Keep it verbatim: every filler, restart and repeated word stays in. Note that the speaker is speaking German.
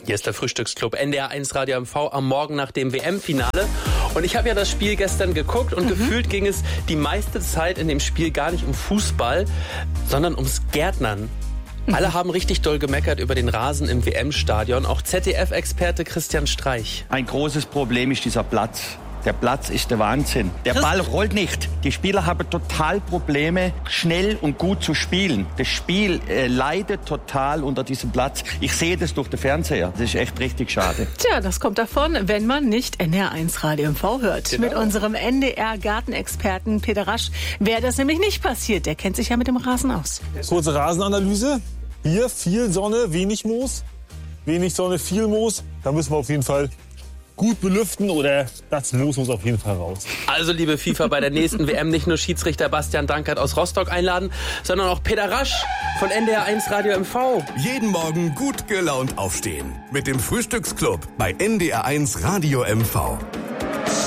Hier ist der Frühstücksclub N D R eins Radio M V am Morgen nach dem W M-Finale. Und ich habe ja das Spiel gestern geguckt und mhm. gefühlt ging es die meiste Zeit in dem Spiel gar nicht um Fußball, sondern ums Gärtnern. Mhm. Alle haben richtig doll gemeckert über den Rasen im W M-Stadion, auch Z D F-Experte Christian Streich. Ein großes Problem ist dieser Platz. Der Platz ist der Wahnsinn. Der Ball rollt nicht. Die Spieler haben total Probleme, schnell und gut zu spielen. Das Spiel äh, leidet total unter diesem Platz. Ich sehe das durch den Fernseher. Das ist echt richtig schade. Tja, das kommt davon, wenn man nicht N D R eins Radio M V hört. Genau. Mit unserem N D R-Gartenexperten Peter Rasch wäre das nämlich nicht passiert. Der kennt sich ja mit dem Rasen aus. Kurze Rasenanalyse. Hier viel Sonne, wenig Moos. Wenig Sonne, viel Moos. Da müssen wir auf jeden Fall gut belüften oder das Moos muss auf jeden Fall raus. Also liebe FIFA, bei der nächsten W M nicht nur Schiedsrichter Bastian Dankert aus Rostock einladen, sondern auch Peter Rasch von N D R eins Radio M V. Jeden Morgen gut gelaunt aufstehen mit dem Frühstücksclub bei N D R eins Radio M V.